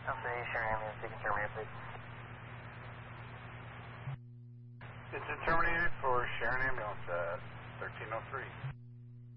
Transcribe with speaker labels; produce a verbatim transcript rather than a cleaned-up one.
Speaker 1: Company Sharon Ambulance, taking Terminator, please.
Speaker 2: It's terminated for Sharon Ambulance at thirteen oh three.